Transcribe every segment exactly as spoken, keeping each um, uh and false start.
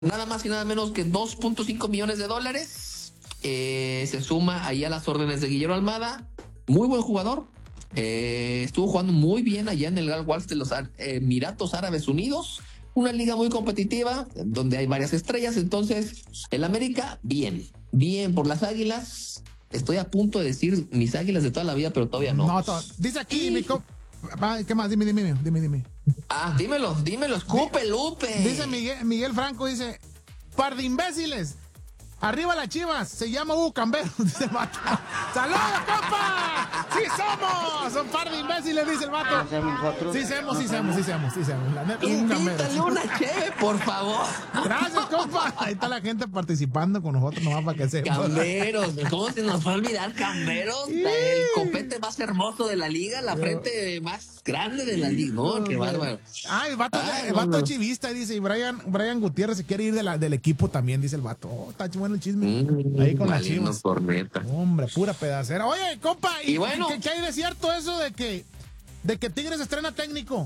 nada más y nada menos que dos punto cinco millones de dólares. Eh, se suma ahí a las órdenes de Guillermo Almada. Muy buen jugador. Eh, estuvo jugando muy bien allá en el Al Walls de los Emiratos Árabes Unidos. Una liga muy competitiva donde hay varias estrellas. Entonces, el América, bien. Bien por las Águilas. Estoy a punto de decir mis Águilas de toda la vida, pero todavía no. No, to- dice aquí, y... mi co- ¿qué más? Dime, dime, dime, dime. Ah, dímelo, dímelo, escupe, Lupe. Dice Miguel, Miguel Franco, dice, par de imbéciles. Arriba las Chivas, se llama Hugo Cambero, dice el vato. ¡Saludos, compa! ¡Sí somos! Son par de imbéciles, dice el vato. Sí somos, sí somos, sí somos, sí somos. La neta, Hugo Cambero. Invítale una cheve, por favor. Gracias, compa. Ahí está la gente participando con nosotros, nomás para que sepan. Camberos, ¿cómo se nos va a olvidar Camberos? Sí. El copete más hermoso de la liga, la frente más grande de la liga. No, qué bárbaro. Ah, el vato, Ay, el vato no, no. chivista, dice, y Brian, Brian Gutiérrez se quiere ir de la, del equipo también, dice el vato. Oh, está bueno el chisme. Mm, Ahí con las valiendo Chivas. corneta. Hombre, pura pedacera. Oye, compa, ¿y, Y bueno. ¿qué, qué hay de cierto eso de que, de que Tigres estrena técnico?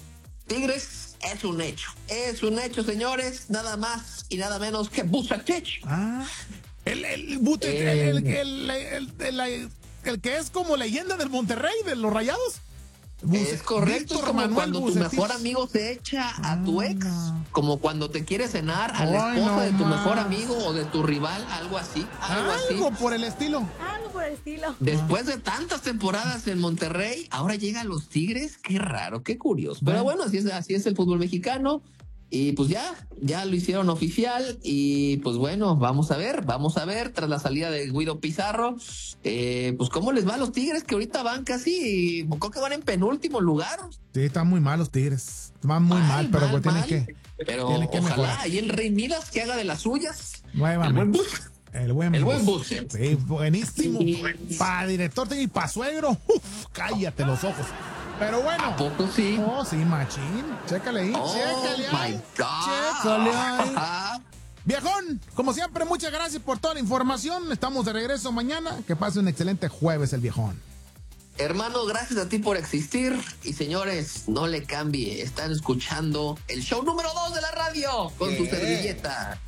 Tigres es un hecho. Es un hecho, señores. Nada más y nada menos que Bucetich. Ah, el, el, Bute- Eh. el, el, el, el, el- el- el que es como leyenda del Monterrey, de los Rayados. Buce- Es correcto, es Víctor como Manuel cuando tu Bucetich. mejor amigo se echa a tu ex, Ah. como cuando te quiere cenar a la Ay, esposa no de tu más. mejor amigo o de tu rival, algo así, algo así. Algo por el estilo. Algo por el estilo. Después de tantas temporadas en Monterrey, ahora llega a los Tigres, qué raro, qué curioso. Pero bueno, así es, así es el fútbol mexicano. Y pues ya, ya lo hicieron oficial. Y pues bueno, vamos a ver, vamos a ver, tras la salida de Guido Pizarro, eh, pues cómo les va a los Tigres, que ahorita van casi, creo que van en penúltimo lugar. Sí, están muy mal los Tigres. Van muy mal, Mal, pero mal, pues tienen mal. que. Pero tienen que ojalá mejorar. ahí el Rey Midas que haga de las suyas. El Nuevamente. buen bus. El buen El buen bus. bus. Sí, buenísimo. Sí. Para director y para suegro. Uf, cállate los ojos. Pero bueno. ¿A poco sí? Oh, sí, machín. Chécale ahí. Oh, Chécale ahí. my God. Chécale ahí. Viejón, como siempre, muchas gracias por toda la información. Estamos de regreso mañana. Que pase un excelente jueves el viejón. Hermano, gracias a ti por existir. Y señores, no le cambie. Están escuchando el show número dos de la radio con ¿Qué? su servilleta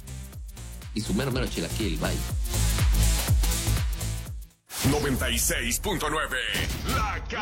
y su mero mero chilaquil. Bye. noventa y seis punto nueve La